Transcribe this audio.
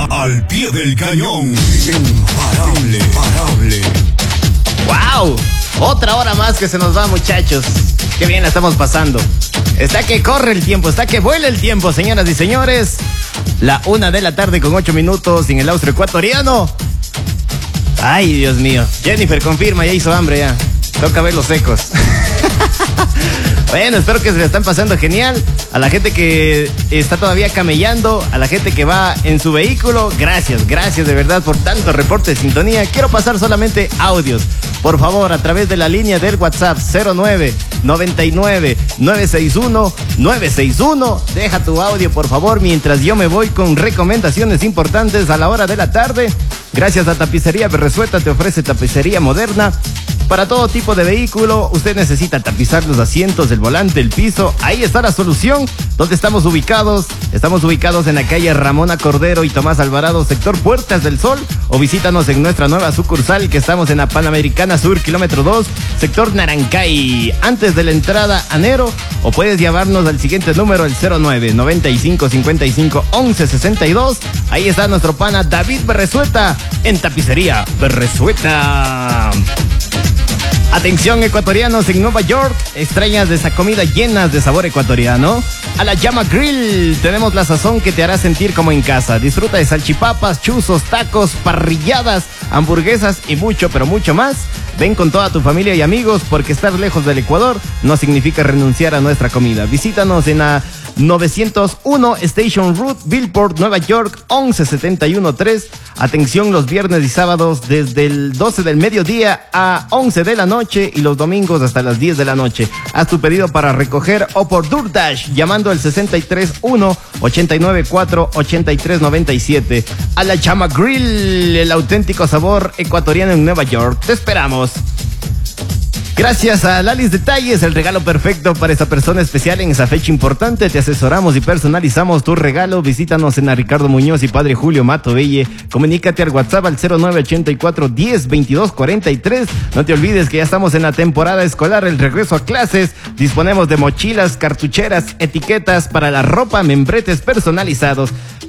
Al pie del cañón. Imparable. ¡Wow! Otra hora más que se nos va, muchachos. Qué bien la estamos pasando. Está que corre el tiempo, está que vuela el tiempo, señoras y señores. 1:00 con 8 minutos en el austro ecuatoriano. Ay, Dios mío. Jennifer confirma, ya hizo hambre ya. Toca ver los ecos. Bueno, espero que se la están pasando genial. A la gente que está todavía camellando, a la gente que va en su vehículo, gracias de verdad por tanto reporte de sintonía. Quiero pasar solamente audios. Por favor, a través de la línea del WhatsApp 0999-961-961. Deja tu audio, por favor, mientras yo me voy con recomendaciones importantes a la hora de la tarde. Gracias a Tapicería Berresueta, te ofrece tapicería moderna. Para todo tipo de vehículo, usted necesita tapizar los asientos, el volante, el piso. Ahí está la solución. ¿Dónde estamos ubicados? Estamos ubicados en la calle Ramona Cordero y Tomás Alvarado, sector Puertas del Sol. O visítanos en nuestra nueva sucursal, que estamos en la Panamericana Sur, kilómetro 2, sector Narancay, antes de la entrada a Nero. O puedes llamarnos al siguiente número, el 09-9555-1162. Ahí está nuestro pana David Berresueta en Tapicería Berresueta. Atención, ecuatorianos en Nueva York, extrañas de esa comida llenas de sabor ecuatoriano. A la Llama Grill tenemos la sazón que te hará sentir como en casa. Disfruta de salchipapas, chuzos, tacos, parrilladas, hamburguesas y mucho, pero mucho más. Ven con toda tu familia y amigos, porque estar lejos del Ecuador no significa renunciar a nuestra comida. Visítanos en la 901 Station Route, Billport, Nueva York, 11713. Atención los viernes y sábados desde el 12 del mediodía a 11 de la noche y los domingos hasta las 10 de la noche. Haz tu pedido para recoger o por DoorDash llamando al 631-894-8397. A la Chama Grill, el auténtico sabor ecuatoriano en Nueva York. Te esperamos. Gracias a Lalis Detalles, el regalo perfecto para esa persona especial en esa fecha importante. Te asesoramos y personalizamos tu regalo. Visítanos en a Ricardo Muñoz y Padre Julio Mato Belle. Comunícate al WhatsApp al 0984-10-2243. No te olvides que ya estamos en la temporada escolar, el regreso a clases. Disponemos de mochilas, cartucheras, etiquetas para la ropa, membretes personalizados.